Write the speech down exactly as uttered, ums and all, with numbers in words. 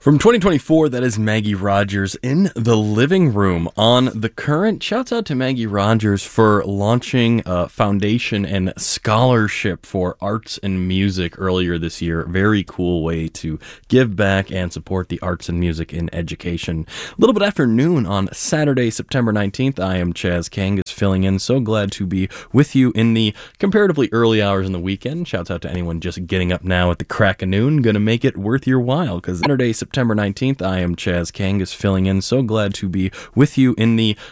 From twenty twenty-four, that is Maggie Rogers in the living room on The Current. Shouts out to Maggie Rogers for launching a foundation and scholarship for arts and music earlier this year. Very cool way to give back and support the arts and music in education. A little bit after noon on Saturday, September nineteenth, I am Chaz Kangas filling in. So glad to be with you in the comparatively early hours in the weekend. Shouts out to anyone just getting up now at the crack of noon. Gonna make it worth your while, because Saturday, September nineteenth, I am Chaz Kangas filling in. So glad to be with you in the